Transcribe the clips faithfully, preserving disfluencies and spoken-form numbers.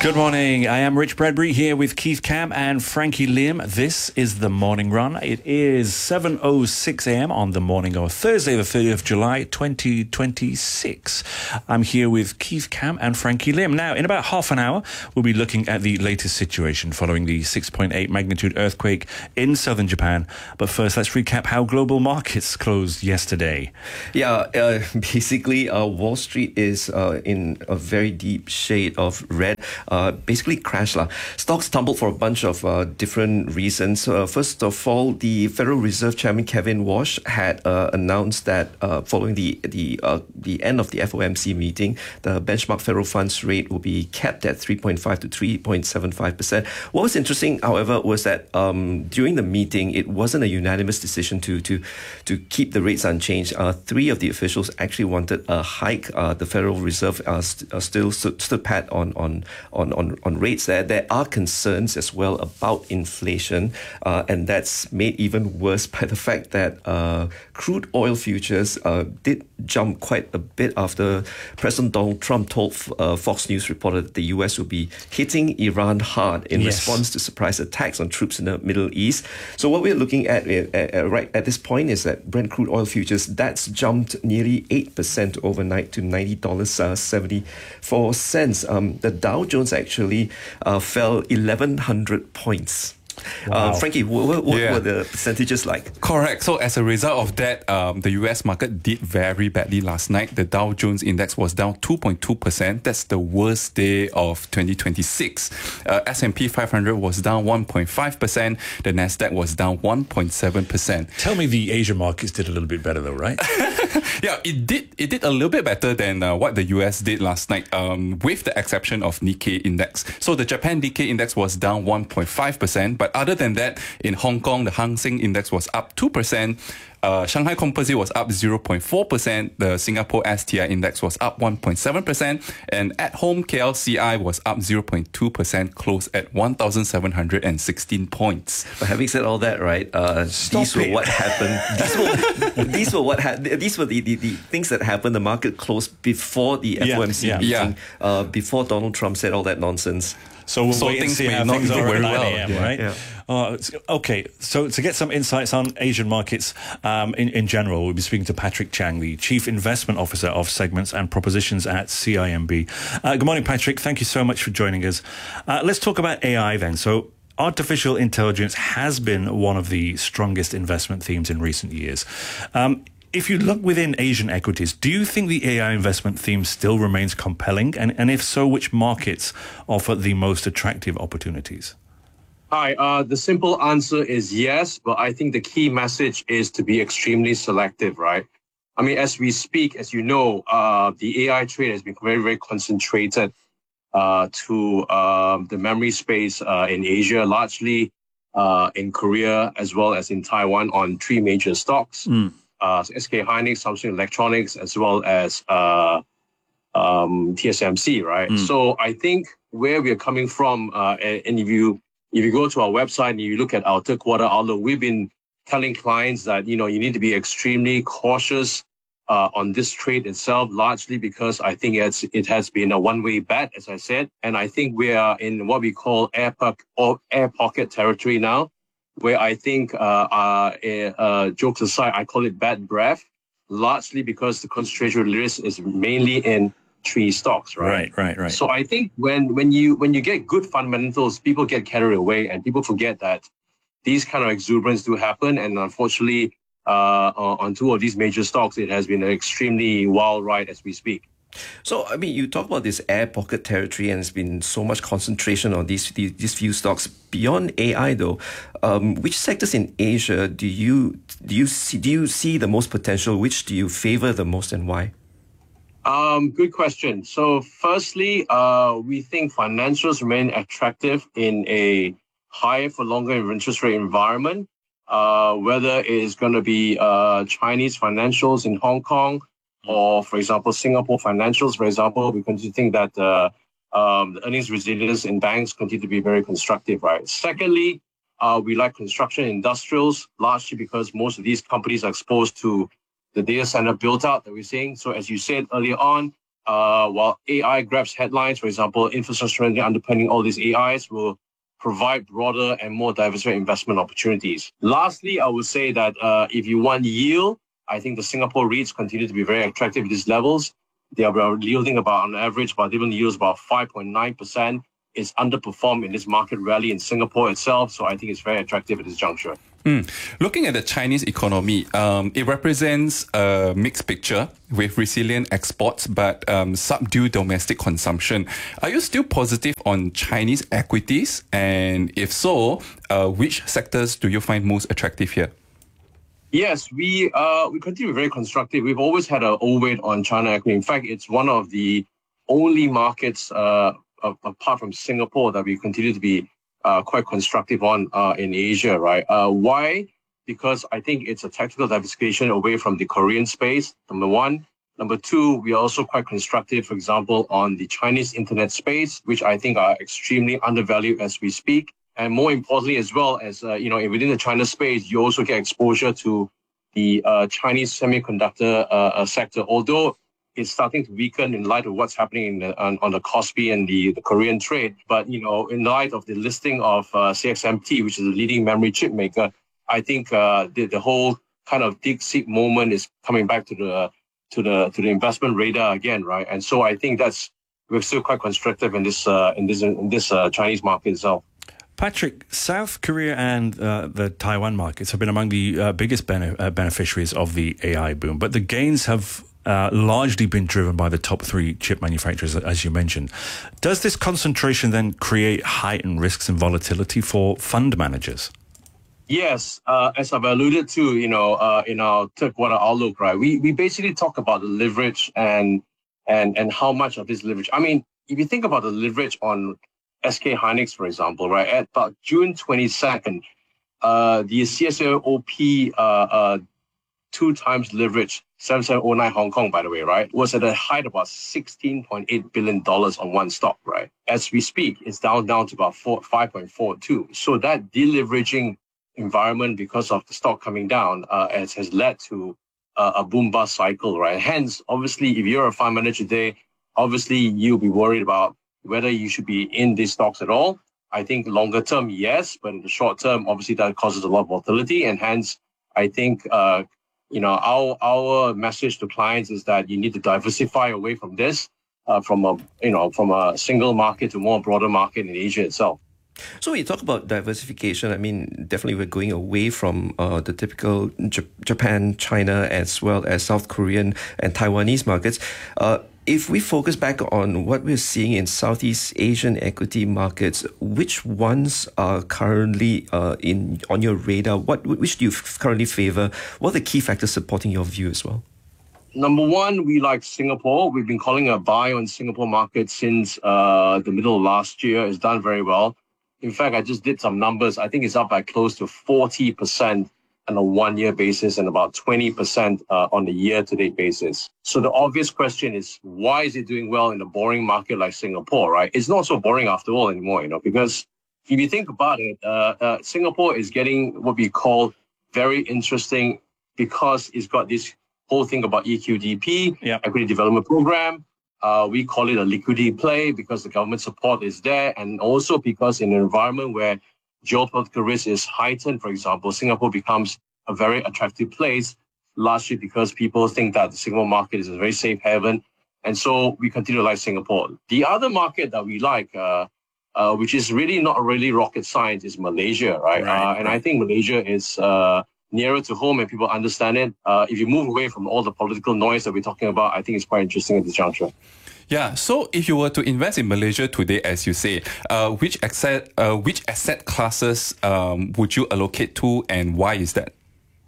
Good morning. I am Rich Bradbury here with Keith Cam and Frankie Lim. This is The Morning Run. It is seven oh six a.m. on the morning of Thursday, the thirtieth of July, twenty twenty-six. I'm here with Keith Cam and Frankie Lim. Now, in about half an hour, we'll be looking at the latest situation following the six point eight magnitude earthquake in southern Japan. But first, let's recap how global markets closed yesterday. Yeah, uh, basically, uh, Wall Street is uh, in a very deep shade of red. Uh, basically crashed. La. Stocks tumbled for a bunch of uh, different reasons. Uh, first of all, the Federal Reserve Chairman Kevin Walsh had uh, announced that uh, following the the uh, the end of the F O M C meeting, the benchmark federal funds rate will be kept at three point five to three point seven five percent. What was interesting, however, was that um, during the meeting, it wasn't a unanimous decision to to to keep the rates unchanged. Uh, three of the officials actually wanted a hike. Uh, the Federal Reserve uh, st- uh, still stood, stood pat on on on on, on rates there. There are concerns as well about inflation, uh, and that's made even worse by the fact that uh, crude oil futures uh, did jump quite a bit after President Donald Trump told uh, Fox News reporter that the U S will be hitting Iran hard in yes. response to surprise attacks on troops in the Middle East. So what we're looking at uh, uh, right at this point is that Brent crude oil futures, that's jumped nearly eight percent overnight to ninety dollars and seventy-four cents. Um, the Dow Jones actually uh, fell eleven hundred points. Wow. Uh, Frankie, what, what yeah. were the percentages like? Correct. So as a result of that, um, the U S market did very badly last night. The Dow Jones index was down two point two percent. That's the worst day of twenty twenty-six. Uh, S and P five hundred was down one point five percent. The Nasdaq was down one point seven percent. Tell me the Asian markets did a little bit better though, right? Yeah, it did It did a little bit better than uh, what the U S did last night, um, with the exception of Nikkei index. So the Japan Nikkei index was down one point five percent, but other than that, in Hong Kong, the Hang Seng index was up two percent. Uh, Shanghai Composite was up zero point four percent. The Singapore S T I index was up one point seven percent. And at home, K L C I was up zero point two percent, closed at one thousand seven hundred sixteen points. But having said all that, right, uh, these were it. what happened. These were, these were what ha- These were the, the, the things that happened. The market closed before the Yeah, F O M C yeah. meeting, Yeah. uh, before Donald Trump said all that nonsense. So we'll So wait and things see may how not things go are at very nine well. a.m., Yeah. right? Yeah. Uh, it's- okay, so to get some insights on Asian markets um, in, in general, we'll be speaking to Patrick Chang, the Chief Investment Officer of Segments and Propositions at C I M B. Uh, good morning, Patrick. Thank you so much for joining us. Uh, let's talk about A I then. So artificial intelligence has been one of the strongest investment themes in recent years. Um, If you look within Asian equities, do you think the A I investment theme still remains compelling? And, and if so, which markets offer the most attractive opportunities? Hi, uh, the simple answer is yes, but I think the key message is to be extremely selective, right? I mean, as we speak, as you know, uh, the A I trade has been very, very concentrated uh, to uh, the memory space uh, in Asia, largely uh, in Korea, as well as in Taiwan on three major stocks. Mm. Uh, S K Hynix, Samsung Electronics, as well as uh, um, T S M C, right? Mm. So I think where we're coming from, uh, and if you if you go to our website and you look at our third quarter outlook, we've been telling clients that, you know, you need to be extremely cautious uh, on this trade itself, largely because I think it's, it has been a one-way bet, as I said. And I think we are in what we call air, po- or air pocket territory now, where I think, uh, uh, uh, jokes aside, I call it bad breath, largely because the concentration risk is mainly in three stocks, right? Right, right, right. So I think when when you when you get good fundamentals, people get carried away and people forget that these kind of exuberance do happen. And unfortunately, uh, on two of these major stocks, it has been an extremely wild ride as we speak. So, I mean, you talk about this air pocket territory, and there's been so much concentration on these these, these few stocks. Beyond A I, though, um, which sectors in Asia do you do you see do you see the most potential? Which do you favor the most, and why? Um, good question. So, firstly, uh, we think financials remain attractive in a higher for longer interest rate environment. Uh, whether it is going to be uh, Chinese financials in Hong Kong, or, for example, Singapore financials, for example, we continue to think that uh, um, the earnings resilience in banks continue to be very constructive, right? Secondly, uh, we like construction industrials, largely because most of these companies are exposed to the data center built out that we're seeing. So as you said earlier on, Uh, while A I grabs headlines, for example, infrastructure underpinning all these A Is will provide broader and more diversified investment opportunities. Lastly, I would say that uh, if you want yield, I think the Singapore REITs continue to be very attractive at these levels. They are yielding about, on average, about dividend yields about five point nine percent. It's underperformed in this market rally in Singapore itself, so I think it's very attractive at this juncture. Mm. Looking at the Chinese economy, um, it represents a mixed picture with resilient exports but um, subdued domestic consumption. Are you still positive on Chinese equities? And if so, uh, which sectors do you find most attractive here? Yes, we uh, we continue to be very constructive. We've always had an overweight on China equity. In fact, it's one of the only markets uh, apart from Singapore that we continue to be uh, quite constructive on uh, in Asia, right? Uh, why? Because I think it's a tactical diversification away from the Korean space, number one. Number two, we are also quite constructive, for example, on the Chinese internet space, which I think are extremely undervalued as we speak. And more importantly, as well as, uh, you know, within the China space, you also get exposure to the uh, Chinese semiconductor uh, sector, although it's starting to weaken in light of what's happening in the, on, on the Kospi and the, the Korean trade. But, you know, in light of the listing of uh, C X M T, which is a leading memory chip maker, I think uh, the, the whole kind of DeepSeek moment is coming back to the to the to the investment radar again, right? And so I think that's we're still quite constructive in this uh, in this in this uh, Chinese market itself. Patrick, South Korea and uh, the Taiwan markets have been among the uh, biggest bene- uh, beneficiaries of the A I boom, but the gains have uh, largely been driven by the top three chip manufacturers, as you mentioned. Does this concentration then create heightened risks and volatility for fund managers? Yes, uh, as I've alluded to, you know, uh, in our third quarter outlook, right? We we basically talk about the leverage and and and how much of this leverage. I mean, if you think about the leverage on S K Hynix, for example, right, at about June twenty-second, uh, the C S L O P uh, uh, two times leverage, seven seven oh nine Hong Kong, by the way, right, was at a height of about sixteen point eight billion dollars on one stock, right? As we speak, it's down down to about five point four two. So that deleveraging environment, because of the stock coming down, uh, has, has led to uh, a boom bust cycle, right? Hence, obviously, if you're a fund manager today, obviously you'll be worried about whether you should be in these stocks at all. I think longer term, yes, but in the short term, obviously that causes a lot of volatility, and hence, I think uh, you know our our message to clients is that you need to diversify away from this, uh, from a you know from a single market to more broader market in Asia itself. So when you talk about diversification, I mean, definitely we're going away from uh, the typical J- Japan, China, as well as South Korean and Taiwanese markets. Uh, if we focus back on what we're seeing in Southeast Asian equity markets, which ones are currently uh, in on your radar? What which do you currently favor? What are the key factors supporting your view as well? Number one, we like Singapore. We've been calling a buy on Singapore market since uh, the middle of last year. It's done very well. In fact, I just did some numbers. I think it's up by close to forty percent on a one-year basis and about twenty percent uh, on a year-to-date basis. So the obvious question is, why is it doing well in a boring market like Singapore, right? It's not so boring after all anymore, you know, because if you think about it, uh, uh, Singapore is getting what we call very interesting because it's got this whole thing about E Q D P, yep. Equity Development Program. Uh, we call it a liquidity play because the government support is there, and also because in an environment where geopolitical risk is heightened, for example, Singapore becomes a very attractive place, largely because people think that the Singapore market is a very safe haven. And so we continue to like Singapore. The other market that we like, uh, uh, which is really not really rocket science, is Malaysia, right? right. Uh, and I think Malaysia is uh, nearer to home and people understand it. Uh, if you move away from all the political noise that we're talking about, I think it's quite interesting at this juncture. Yeah, so if you were to invest in Malaysia today, as you say, uh, which asset, uh, which asset classes um, would you allocate to, and why is that?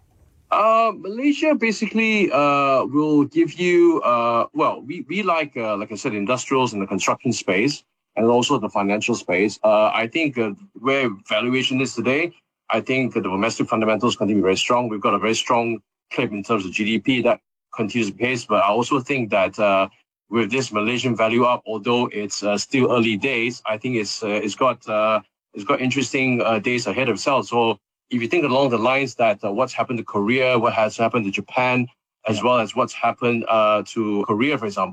Uh, Malaysia basically uh, will give you, uh, well, we, we like, uh, like I said, industrials in the construction space and also the financial space. Uh, I think uh, where valuation is today, I think the domestic fundamentals continue to be very strong. We've got a very strong clip in terms of G D P that continues to pace, but I also think that uh, with this Malaysian value up, although it's uh, still early days, I think it's uh, it's got uh, it's got interesting uh, days ahead of itself. So if you think along the lines that uh, what's happened to Korea, what has happened to Japan, as well as what's happened uh, to Korea, for example,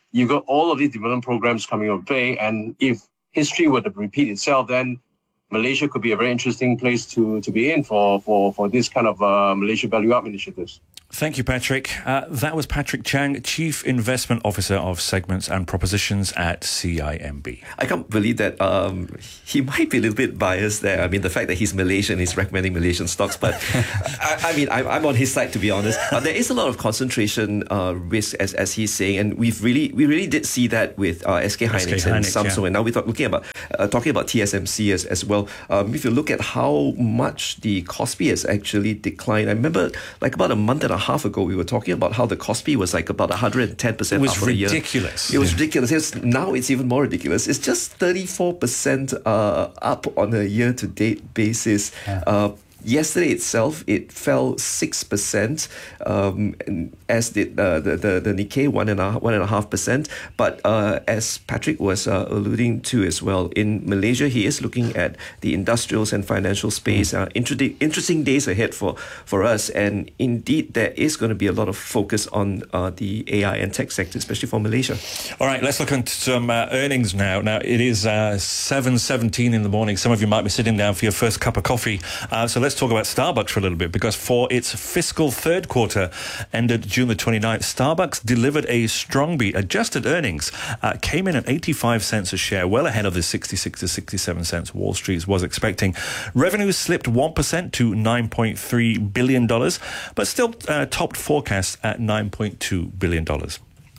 you've got all of these development programs coming your way. And if history were to repeat itself, then Malaysia could be a very interesting place to, to be in for, for, for this kind of uh, Malaysia Value Up initiatives. Thank you, Patrick. Uh, that was Patrick Chang, Chief Investment Officer of Segments and Propositions at C I M B. I can't believe that um, he might be a little bit biased there. I mean, the fact that he's Malaysian, he's recommending Malaysian stocks, but I, I mean, I'm, I'm on his side, to be honest. Uh, there is a lot of concentration uh, risk, as, as he's saying, and we've really, we really did see that with uh, S K Hynix and Samsung, yeah. And now we're talk, looking about uh, talking about T S M C as, as well. Um, if you look at how much the Kospi has actually declined, I remember like about a month and a half ago, we were talking about how the Kospi was like about one hundred ten percent up for the year. It was ridiculous. It was yeah. ridiculous. It's, now it's even more ridiculous. It's just thirty-four percent uh, up on a year-to-date basis. Yeah. Uh, Yesterday itself, it fell six percent, um, as did uh, the, the the Nikkei, one and a one and a half percent. But uh, as Patrick was uh, alluding to as well, in Malaysia, he is looking at the industrials and financial space. Mm. Uh, inter- interesting days ahead for, for us, and indeed, there is going to be a lot of focus on uh, the A I and tech sector, especially for Malaysia. All right, let's look into some uh, earnings now. Now, it is uh, seven seventeen in the morning. Some of you might be sitting down for your first cup of coffee. Uh, so let's talk about Starbucks for a little bit, because for its fiscal third quarter ended June the twenty-ninth, Starbucks delivered a strong beat. Adjusted earnings uh, came in at eighty-five cents a share, well ahead of the sixty-six to sixty-seven cents Wall Street was expecting. Revenues slipped one percent to nine point three billion dollars, but still uh, topped forecasts at nine point two billion dollars.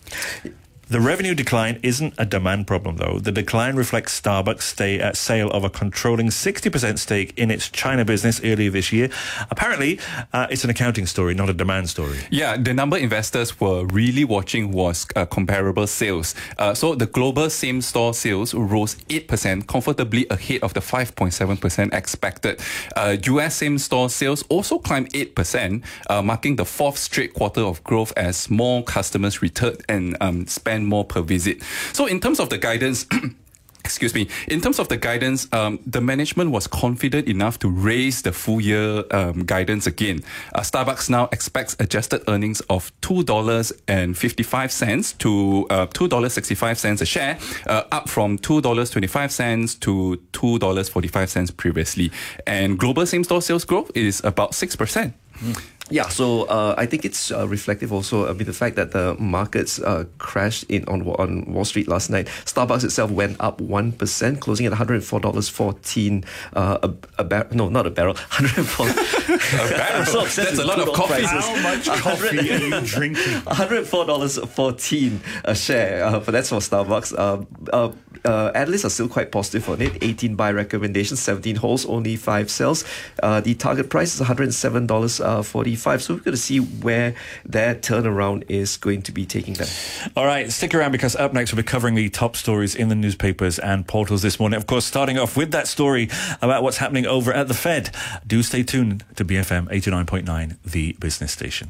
The revenue decline isn't a demand problem, though. The decline reflects Starbucks' stay at sale of a controlling sixty percent stake in its China business earlier this year. Apparently, uh, it's an accounting story, not a demand story. Yeah, the number investors were really watching was uh, comparable sales. Uh, so the global same-store sales rose eight percent, comfortably ahead of the five point seven percent expected. Uh, U S same-store sales also climbed eight percent, uh, marking the fourth straight quarter of growth as more customers returned and um, spent more per visit. So in terms of the guidance, excuse me, in terms of the guidance, um, the management was confident enough to raise the full year um, guidance again. Uh, Starbucks now expects adjusted earnings of two dollars and fifty-five cents to uh, two dollars and sixty-five cents a share, uh, up from two dollars and twenty-five cents to two dollars and forty-five cents previously. And global same-store sales growth is about six percent. Mm. Yeah, so uh, I think it's uh, reflective also. I mean, the fact that the markets uh, crashed in on on Wall Street last night. Starbucks itself went up one percent, closing at one hundred four dollars and fourteen cents uh, a, a barrel. No, not a barrel. one hundred four a barrel? So That's a lot of coffee. Prices. How much coffee are you drinking? one hundred four dollars and fourteen cents a share, uh, but that's for Starbucks. Uh, uh, uh, analysts are still quite positive on it. eighteen buy recommendations, seventeen holds, only five sells. Uh, the target price is one hundred seven dollars and forty-five cents. So we're going to see where that turnaround is going to be taking them. All right, stick around, because up next we'll be covering the top stories in the newspapers and portals this morning. Of course, starting off with that story about what's happening over at the Fed. Do stay tuned to B F M eighty-nine point nine, the business station.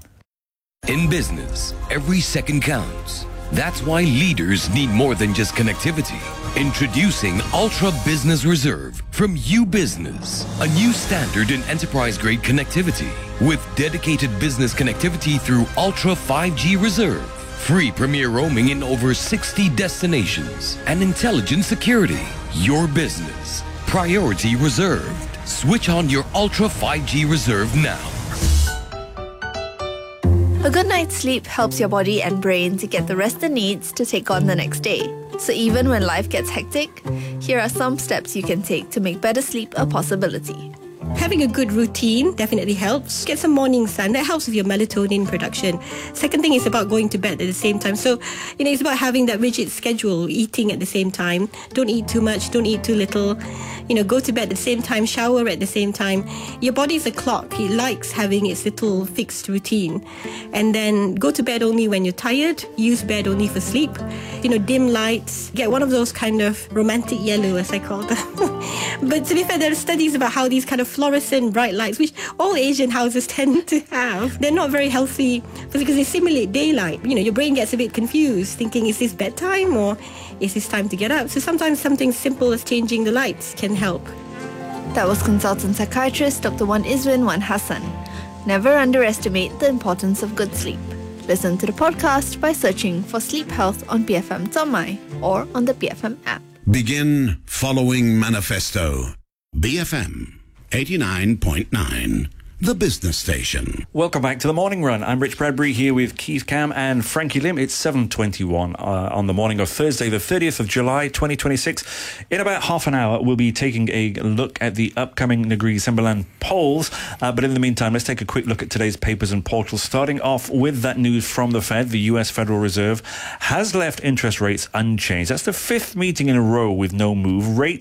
In business, every second counts. That's why leaders need more than just connectivity. Introducing Ultra Business Reserve from UBusiness, a new standard in enterprise-grade connectivity with dedicated business connectivity through Ultra five G Reserve, free premier roaming in over sixty destinations, and intelligent security. Your business, priority reserved. Switch on your Ultra five G Reserve now. A good night's sleep helps your body and brain to get the rest it needs to take on the next day. So even when life gets hectic, here are some steps you can take to make better sleep a possibility. Having a good routine definitely helps. Get some morning sun. That helps with your melatonin production. Second thing is about going to bed at the same time. So, you know, it's about having that rigid schedule, eating at the same time. Don't eat too much, don't eat too little. You know, go to bed at the same time, shower at the same time. Your body's a clock. It likes having its little fixed routine. And then go to bed only when you're tired. Use bed only for sleep. You know, dim lights. Get one of those kind of romantic yellow, as I call them. But to be fair, there are studies about how these kind of fluorescent bright lights, which all Asian houses tend to have, they're not very healthy because they simulate daylight. You know, your brain gets a bit confused, thinking, is this bedtime or is this time to get up? So sometimes something simple as changing the lights can help. That was consultant psychiatrist Doctor Wan Izwin Wan Hassan. Never underestimate the importance of good sleep. Listen to the podcast by searching for Sleep Health on B F M dot my or on the B F M app. Begin following Manifesto. B F M eighty-nine point nine. The business station. Welcome back to the Morning Run. I'm Rich Bradbury here with Keith Cam and Frankie Lim. It's seven twenty-one uh, on the morning of Thursday, the thirtieth of July, twenty twenty-six. In about half an hour, we'll be taking a look at the upcoming Negeri Sembilan polls. Uh, but in the meantime, let's take a quick look at today's papers and portals. Starting off with that news from the Fed, the U S Federal Reserve has left interest rates unchanged. That's the fifth meeting in a row with no move. Rates